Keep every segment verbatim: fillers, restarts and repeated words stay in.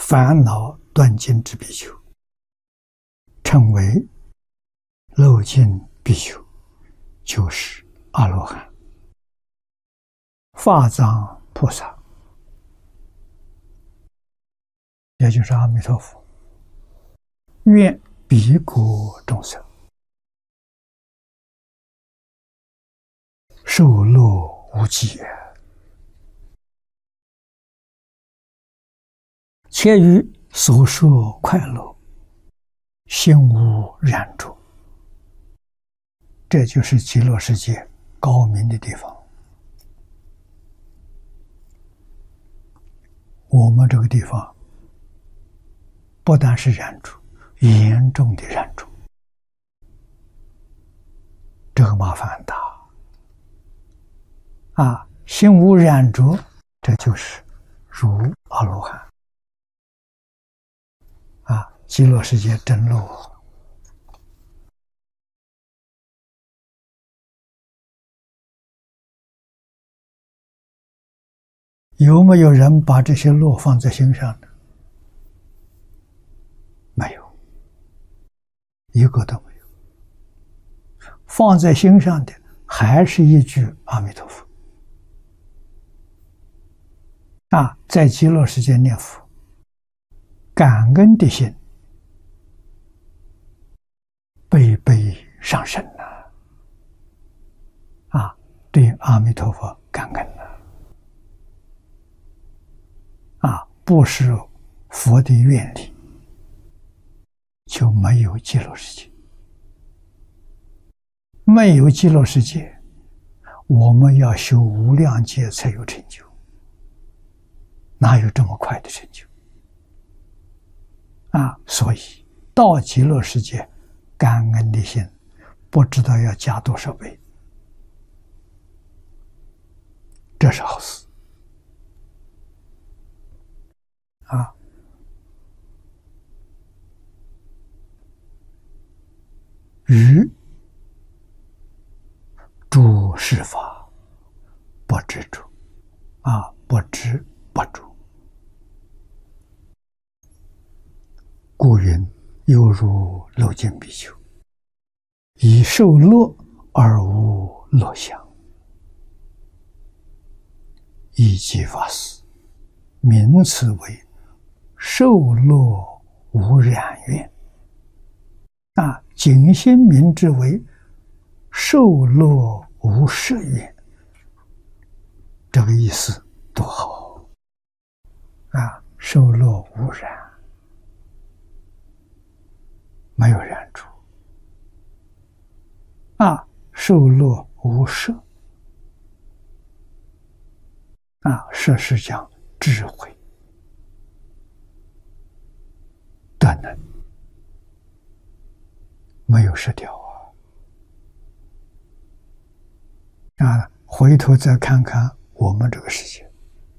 烦恼断尽之比丘，称为漏尽比丘，就是阿罗汉。法藏菩萨，也就是阿弥陀佛，愿彼国众生受乐无极，且于所说快乐，心无染着。这就是极乐世界高明的地方。我们这个地方不但是染着，严重的染着，这个麻烦很大啊！心无染着，这就是如阿罗汉啊！极乐世界真乐。有没有人把这些乐放在心上的？没有，一个都没有。放在心上的还是一句阿弥陀佛啊，在极乐世界念佛，感恩的心倍倍上升了啊，对阿弥陀佛感恩了啊，不是佛的愿力，就没有极乐世界。没有极乐世界，我们要修无量劫才有成就，哪有这么快的成就啊？所以到极乐世界，感恩的心不知道要加多少倍，这是好事啊！于诸事法不执着啊，不执不着，故云犹如漏尽比丘，以受乐而无乐相。一即法师名此为受乐无染愿啊，景心名之为受乐无摄愿，这个意思多好啊！受乐无染，没有染着啊，受乐无摄啊，摄是讲智慧的能，没有失掉啊！啊，回头再看看我们这个世界，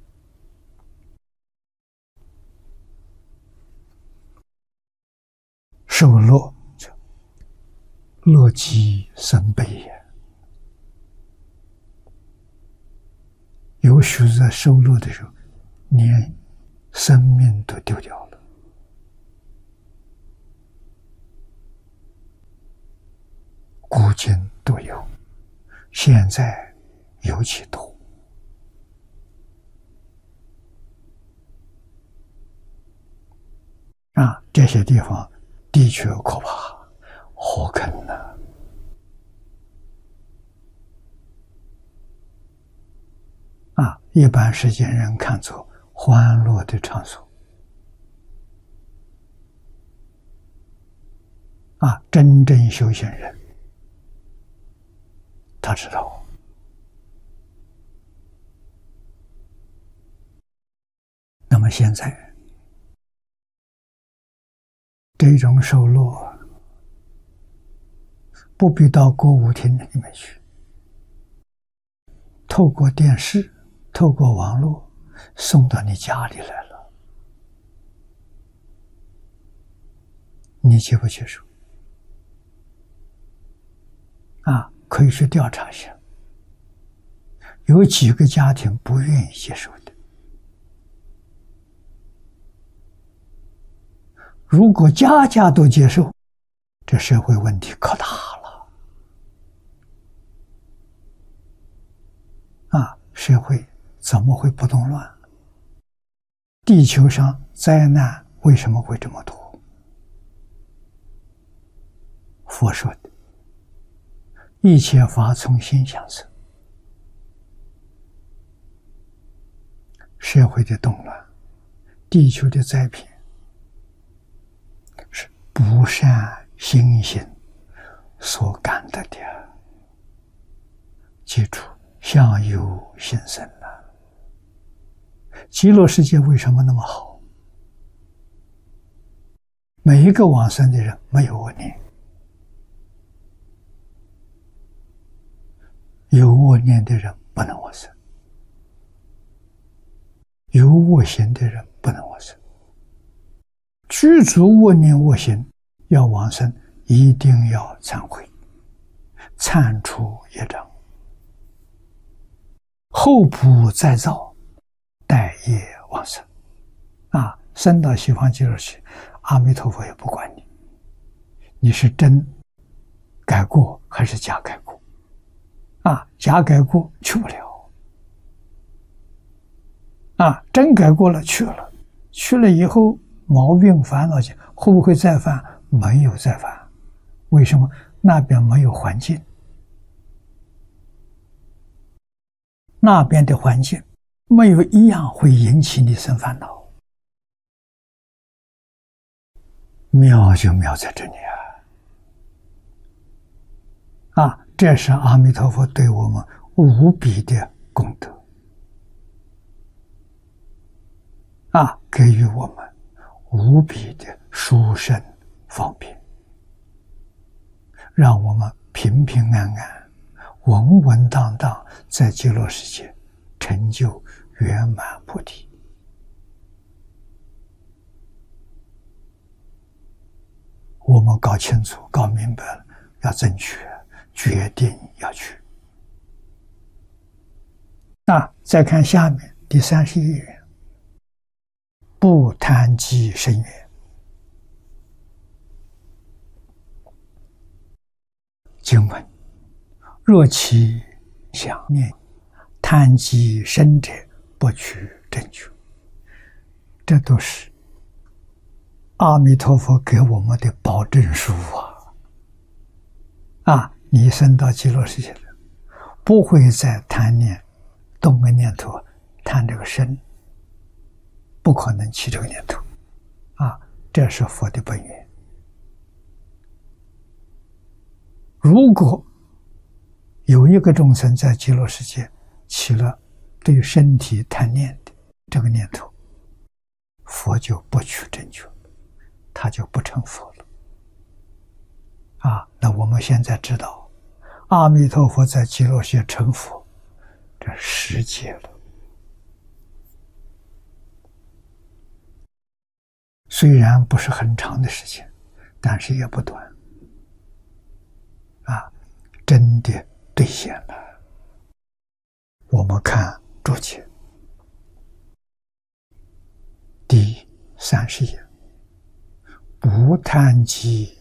受乐，乐极生悲也。有许在受乐的时候，连生命都丢掉了。古今都有，现在尤其多啊！这些地方的确可怕，火坑呢啊！一般世间人看作欢乐的场所啊，真正修行人他知道，那么现在这种受乐不必到歌舞厅里面去，透过电视，透过网络送到你家里来了，你接不接受啊？可以去调查一下，有几个家庭不愿意接受的如果家家都接受，这社会问题可大了啊！社会怎么会不动乱？地球上灾难为什么会这么多？佛说的，一切法从心想生。社会的动乱，地球的灾变，是不善心性所感得的。记住，相由心生了。极乐世界为什么那么好？每一个往生的人没有恶念，有恶念的人不能往生，有恶行的人不能往生。具足恶念恶行要往生，一定要忏悔，忏除业障，后补再造，待业往生。啊，生到西方极乐世界，阿弥陀佛也不管你，你是真改过还是假改过？啊，假改过去不了，啊，真改过了去了，去了以后毛病烦恼去，会不会再犯？没有再犯。为什么？那边没有环境，那边的环境没有一样会引起你生烦恼。妙就妙在这里啊！啊，这是阿弥陀佛对我们无比的功德啊，给予我们无比的殊胜方便，让我们平平安安、稳稳当当在极乐世界成就圆满菩提。我们搞清楚、搞明白了，要正确，决定要去。那再看下面第三十一愿，不贪积深远。经文：若其想念贪积深者，不取正觉。这都是阿弥陀佛给我们的保证书啊！啊，你升到极乐世界了，不会再贪念，动个念头，贪这个身，不可能起这个念头啊！这是佛的本源。如果有一个众生在极乐世界起了对身体贪念的这个念头，佛就不取正觉，他就不成佛了。啊，那我们现在知道，阿弥陀佛在极乐世界成佛，这十劫了。虽然不是很长的时间，但是也不短。啊，真的兑现了。我们看注解，第三十页，不贪积